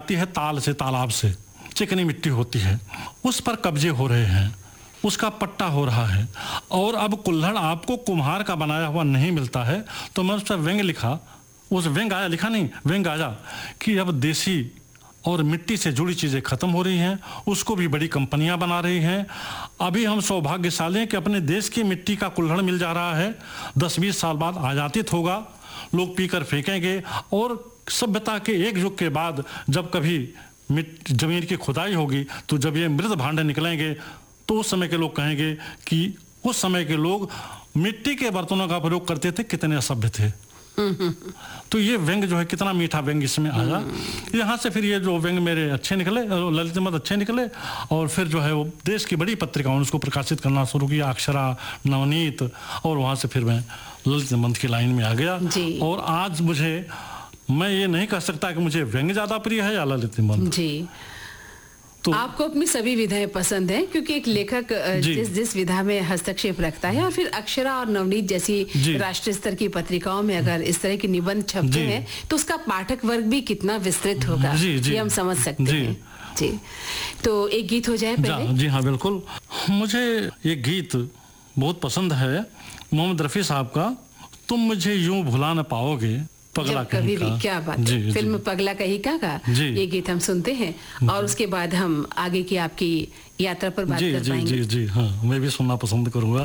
है ताल से, तालाब से चिकनी मिट्टी होती है, उस पर कब्जे हो रहे हैं, उसका पट्टा हो रहा है, और अब कुल्हड़ आपको कुम्हार का बनाया हुआ नहीं मिलता है। तो मैं उस पर व्यंग लिखा, उस व्यंग आया, लिखा नहीं, व्यंग आया कि अब देसी और मिट्टी से जुड़ी चीज़ें खत्म हो रही हैं, उसको भी बड़ी कंपनियां बना रही हैं। अभी हम सौभाग्यशाली हैं कि अपने देश की मिट्टी का कुल्हड़ मिल जा रहा है। 10-20 साल बाद आयातित होगा, लोग पीकर फेंकेंगे, और सभ्यता के एक युग के बाद जब कभी जमीन की खुदाई होगी, तो जब ये मृत भांडे निकलेंगे, तो उस समय के लोग कहेंगे कि उस समय के लोग मिट्टी के बर्तनों का प्रयोग करते थे, कितने असभ्य थे। तो ये व्यंग जो है, कितना मीठा व्यंग इसमें आया। यहाँ से फिर ये जो व्यंग मेरे अच्छे निकले, ललित निबंध अच्छे निकले, और फिर जो है वो देश की बड़ी पत्रिकाओं ने उसको प्रकाशित करना शुरू किया, अक्षरा, नवनीत, और वहाँ से फिर मैं ललित निबंध की लाइन में आ गया। और आज मैं ये नहीं कह सकता कि मुझे व्यंग ज़्यादा प्रिय है या ललित निबंध। जी, तो आपको अपनी सभी विधाएं पसंद हैं, क्योंकि एक लेखक जिस विधा में हस्तक्षेप रखता है, और फिर अक्षरा और नवनीत जैसी राष्ट्रीय स्तर की पत्रिकाओं में अगर इस तरह के निबंध छपते हैं, तो उसका पाठक वर्ग भी कितना विस्तृत होगा, ये हम समझ सकते हैं। जी, तो एक गीत हो जाए पहले। जी हाँ, बिल्कुल। मुझे एक गीत बहुत पसंद है, मोहम्मद रफ़ी साहब का, तुम मुझे यूं भुला न पाओगे, पगला कभी भी। क्या बात है, फिल्म पगला कहीं का ये गीत हम सुनते हैं, और उसके बाद हम आगे की आपकी यात्रा पर बात कर पाएंगे। जी हाँ, मैं भी सुनना पसंद करूंगा।